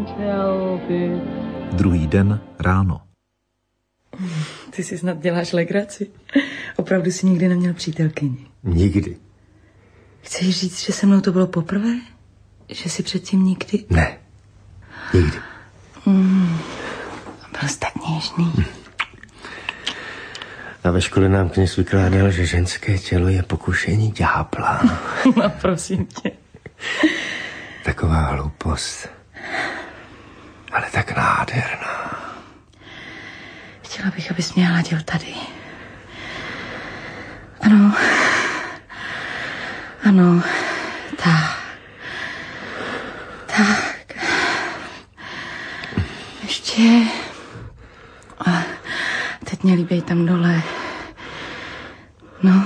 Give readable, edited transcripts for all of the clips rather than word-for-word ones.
Druhý den ráno. Ty si snad děláš legraci. Opravdu jsi nikdy neměl přítelkyni. Nikdy. Chceš říct, že se mnou to bylo poprvé? Že jsi předtím nikdy? Ne. Nikdy. Byl jsi tak něžný. A ve škole nám kněz vykládal, že ženské tělo je pokušení ďábla. No, prosím tě. Taková hloupost. Ale tak nádherná. Chtěla bych, abys mě hladil tady. Ano. Ano. Tak. Tak. Ještě. A teď mě líbej tam dole. No.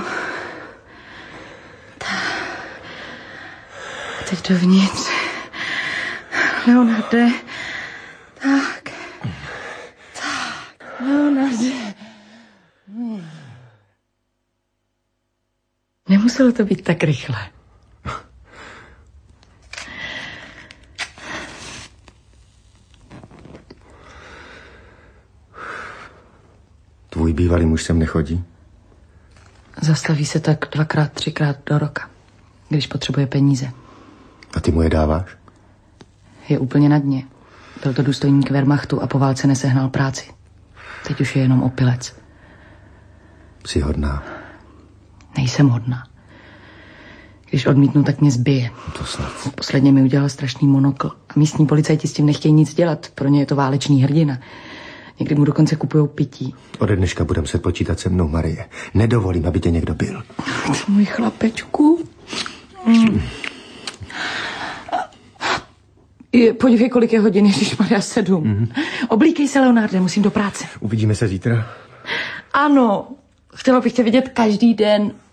Tak. A teď dovnitř. Leonarde. Tak. Tak. Leonarde. Nemuselo to být tak rychle. Tvůj bývalý muž sem nechodí? Zastaví se tak 2x, 3x do roka, když potřebuje peníze. A ty mu je dáváš? Je úplně na dně. Byl to důstojník Wehrmachtu a po válce nesehnal práci. Teď už je jenom opilec. Jsi hodná. Nejsem hodná. Když odmítnu, tak mě zbije. To snad. Posledně mi udělal strašný monokl a místní policajti s tím nechtějí nic dělat. Pro ně je to válečný hrdina. Někdy mu dokonce kupujou pití. Ode dneška budem se počítat se mnou, Marie. Nedovolím, aby tě někdo byl. Můj chlapečku. Podívej, kolik je hodin, ježišmarja, 7. Oblíkej se, Leonarde, musím do práce. Uvidíme se zítra. Ano, chtěla bych tě vidět každý den.